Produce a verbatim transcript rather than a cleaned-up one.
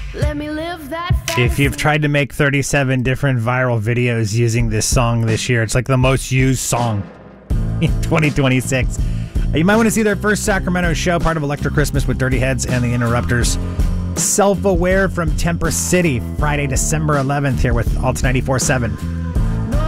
Let me live that fantasy. If you've tried to make thirty-seven different viral videos using this song this year, it's like the most used song in twenty twenty-six. You might want to see their first Sacramento show, part of Electric Christmas with Dirty Heads and the Interrupters. Self-Aware from Temper City, Friday, December eleventh, here with Alt ninety-four point seven.